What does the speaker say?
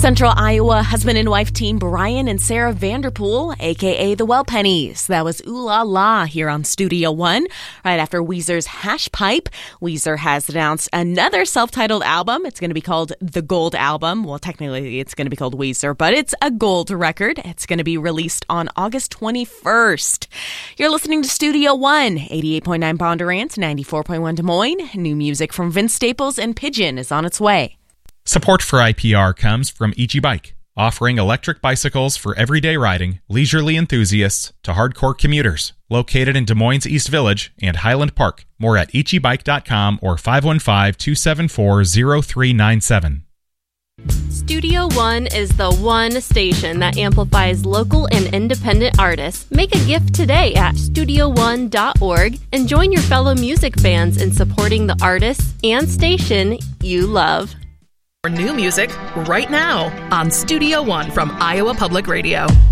Central Iowa husband and wife team Brian and Sarah Vanderpool, a.k.a. the Wellpennies. That was Ooh La La here on Studio One. Right after Weezer's Hash Pipe, Weezer has announced another self-titled album. It's going to be called The Gold Album. Well, technically it's going to be called Weezer, but it's a gold record. It's going to be released on August 21st. You're listening to Studio One, 88.9 Bondurant, 94.1 Des Moines. New music from Vince Staples and Pigeon is on its way. Support for IPR comes from Ichi Bike, offering electric bicycles for everyday riding, leisurely enthusiasts to hardcore commuters. Located in Des Moines East Village and Highland Park. More at ichibike.com or 515-274-0397. Studio One is the one station that amplifies local and independent artists. Make a gift today at studio1.org and join your fellow music fans in supporting the artists and station you love. New music right now on Studio One from Iowa Public Radio.